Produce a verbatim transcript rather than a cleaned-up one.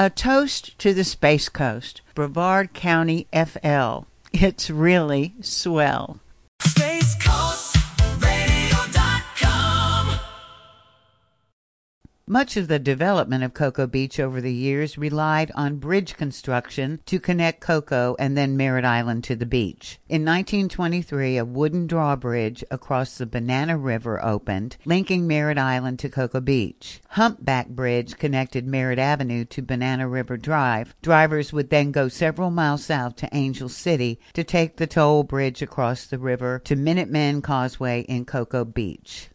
A toast to the Space Coast, Brevard County, F L. It's really swell. Space Coast Radio dot com. Much of the development of Cocoa Beach over the years relied on bridge construction to connect Cocoa and then Merritt Island to the beach. In nineteen twenty-three, a wooden drawbridge across the Banana River opened, linking Merritt Island to Cocoa Beach. Humpback Bridge connected Merritt Avenue to Banana River Drive. Drivers would then go several miles south to Angel City to take the toll bridge across the river to Minutemen Causeway in Cocoa Beach.